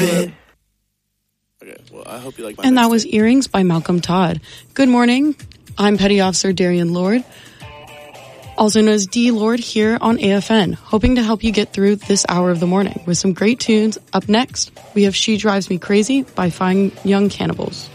it. Okay, well, I hope you like my And that was Earrings by Malcolm Todd. Good morning. I'm Petty Officer Darian Lord, also known as D. Lord, here on AFN, hoping to help you get through this hour of the morning with some great tunes. Up next, we have She Drives Me Crazy by Fine Young Cannibals.